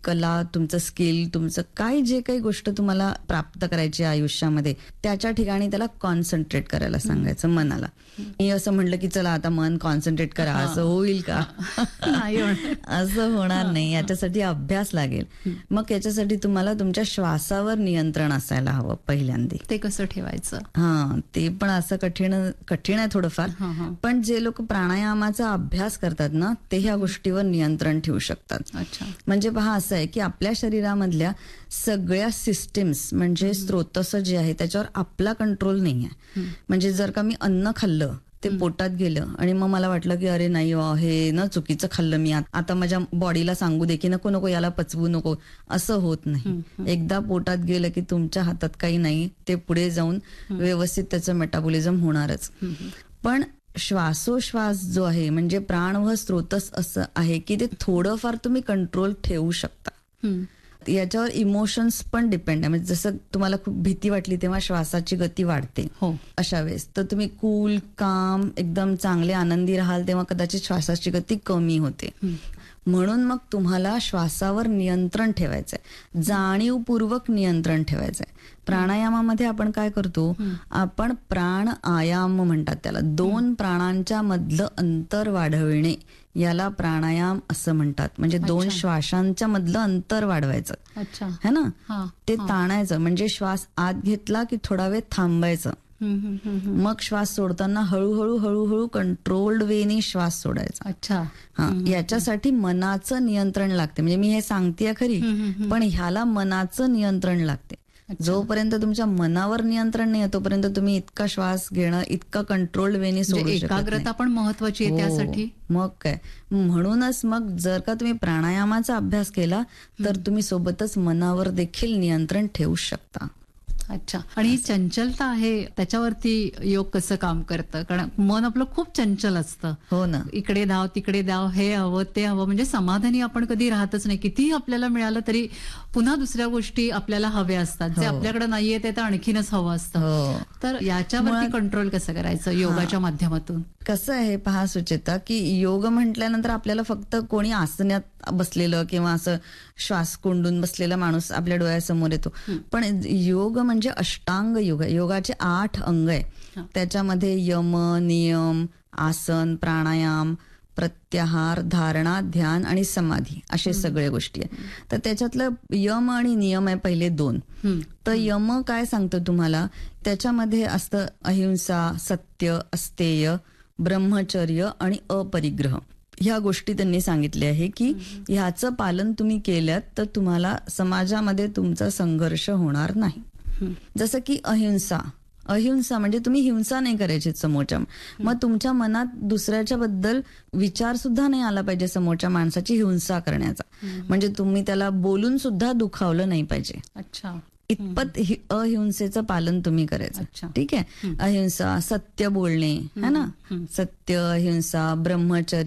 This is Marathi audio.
कला, तुमचं स्किल, तुमचं काय जे काही गोष्ट तुम्हाला प्राप्त करायची आहे आयुष्यामध्ये, त्याच्या ठिकाणी त्याला कॉन्सन्ट्रेट करायला सांगायचं मनाला. मी असं म्हटलं की चला आता मन कॉन्सन्ट्रेट करा, असं होईल का? नाही होणार. असं होणार नाही. याच्यासाठी अभ्यास लागेल. मग याच्यासाठी तुम्हाला तुमच्या श्वासावर नियंत्रण असायला हवं पहिल्यांदा. ते कसं ठेवायचं? ते पण असं कठीण आहे थोडंफार. पण जे लोक प्राणायामाचा अभ्यास करतात ना, ते ह्या गोष्टीवर नियंत्रण ठेवू शकतात. अच्छा. म्हणजे पहा, असं आहे की आपल्या शरीरामधल्या सगळ्या सिस्टीम्स, म्हणजे स्रोतस जे आहे त्याच्यावर आपला कंट्रोल नाही आहे. म्हणजे जर का मी अन्न खाल्लं, ते पोटात गेलं आणि मग मला वाटलं की अरे नाही हे ना चुकीचं खाल्लं मी, आता माझ्या बॉडीला सांगू दे की नको नको याला पचवू नको, असं होत नाही. एकदा पोटात गेलं की तुमच्या हातात काही नाही, ते पुढे जाऊन व्यवस्थित त्याचं मेटाबॉलिझम होणारच. पण श्वासोश्वास जो आहे, म्हणजे प्राण व स्रोतस असं आहे की ते थोडंफार तुम्ही कंट्रोल ठेवू शकता. याच्यावर इमोशन्स पण डिपेंड आहे. म्हणजे जसं तुम्हाला खूप भीती वाटली तेव्हा श्वासाची गती वाढते. अशा वेळेस तर तुम्ही कूल, काम, एकदम चांगले आनंदी राहाल तेव्हा कदाचित श्वासाची गती कमी होते. म्हणून मग तुम्हाला श्वासावर नियंत्रण ठेवायचंय, जाणीवपूर्वक नियंत्रण ठेवायचंय. प्राणायामामध्ये आपण काय करतो, आपण प्राण आयाम म्हणतात त्याला, 2 प्राणांच्या मधलं अंतर वाढविणे, याला प्राणायाम असं म्हणतात. म्हणजे 2 श्वासांच्या मधलं अंतर वाढवायचं है ना, ते ताणायचं. म्हणजे श्वास आत घेतला की थोडा वेळ थांबायचं, मग श्वास सोडताना हळूहळू हळूहळू कंट्रोल्ड वेने श्वास सोडायचा. अच्छा. याच्यासाठी मनाचं नियंत्रण लागते. म्हणजे मी हे सांगतेय खरी, पण ह्याला मनाचं नियंत्रण लागते. जोपर्यंत तुमच्या मनावर नियंत्रण नाही तोपर्यंत तुम्ही इतका श्वास घेणं, इतका कंट्रोल्ड वेने सोडू शकत नाही. एकाग्रता पण महत्वाची आहे त्यासाठी. मग काय, म्हणूनच मग जर का तुम्ही प्राणायामाचा अभ्यास केला तर तुम्ही सोबतच मनावर देखील नियंत्रण ठेवू शकता. अच्छा. आणि चंचलता आहे त्याच्यावरती योग कसं काम करतं? कारण मन आपलं खूप चंचल असतं. हो ना. इकडे धाव तिकडे धाव, हे हवं ते हवं, म्हणजे समाधानी आपण कधी राहतच नाही. कितीही आपल्याला मिळालं तरी पुन्हा दुसऱ्या गोष्टी आपल्याला हव्या असतात, जे आपल्याकडे नाहीये ते तर आणखीनच हवं असतं. तर याच्यावरती कंट्रोल कसं करायचं योगाच्या माध्यमातून? कसं आहे पहा सुचेता, की योग म्हटल्यानंतर आपल्याला फक्त कोणी आसनात बसलेलं किंवा असं श्वास कोंडून बसलेला माणूस आपल्या डोळ्यासमोर येतो. पण योग म्हणजे अष्टांग योग आहे. योगाचे 8 अंग आहे. त्याच्यामध्ये यम, नियम, आसन, प्राणायाम, प्रत्याहार, धारणा, ध्यान आणि समाधी असे सगळे गोष्टी आहे. तर त्याच्यातलं यम आणि नियम आहे पहिले 2. तर यम काय सांगतं तुम्हाला, त्याच्यामध्ये असतं अहिंसा, सत्य, अस्तेय, ब्रह्मचर्य आणि अपरिग्रह. ह्या गोष्टी त्यांनी सांगितल्या आहे की ह्याचं पालन तुम्ही केलं तर तुम्हाला समाजामध्ये तुमचा संघर्ष होणार नाही. जसं की अहिंसा म्हणजे तुम्ही हिंसा नाही करायची समोरच्या. मग तुमच्या मनात दुसऱ्याच्या बद्दल विचार सुद्धा नाही आला पाहिजे समोरच्या माणसाची हिंसा करण्याचा. म्हणजे तुम्ही त्याला बोलून सुद्धा दुखावलं नाही पाहिजे. अच्छा. इतपत अहिंसेचं पालन तुम्ही करायचं. ठीक आहे. अहिंसा, सत्य बोलणे है ना, सत्य, अहिंसा, ब्रह्मचर्य